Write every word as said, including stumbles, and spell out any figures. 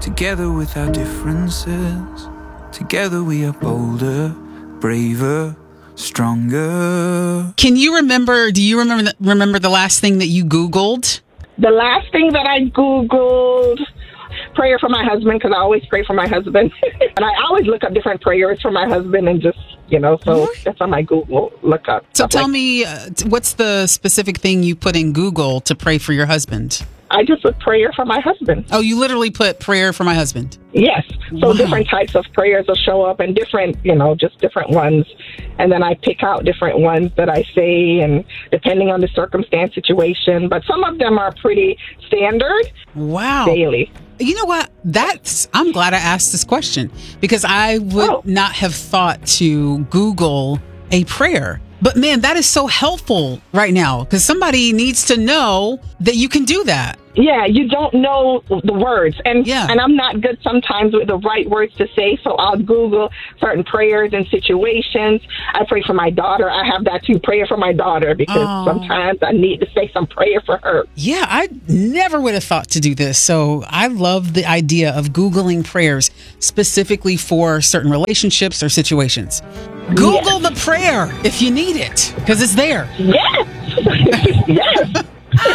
Together with our differences, together we are bolder, braver, stronger. Can you remember, do you remember the, remember the last thing that you Googled? The last thing that I Googled, prayer for my husband, because I always pray for my husband. And I always look up different prayers for my husband and just, you know, so that's on my Google look up. So tell like, me, uh, what's the specific thing you put in Google to pray for your husband? I just put prayer for my husband. Oh, you literally put prayer for my husband? Yes. So Wow. different types of prayers will show up and different, you know, just different ones. And then I pick out different ones that I say, and depending on the circumstance, situation. But some of them are pretty standard. Wow. Daily. You know what? That's, I'm glad I asked this question, because I would Oh. not have thought to Google a prayer. But man, that is so helpful right now, because somebody needs to know that you can do that. Yeah, you don't know the words. And Yeah. and I'm not good sometimes with the right words to say, so I'll Google certain prayers and situations. I pray for my daughter. I have that too, prayer for my daughter, because Oh. sometimes I need to say some prayer for her. Yeah, I never would have thought to do this. So I love the idea of Googling prayers specifically for certain relationships or situations. Google the prayer if you need it, because it's there. Yes. Yes.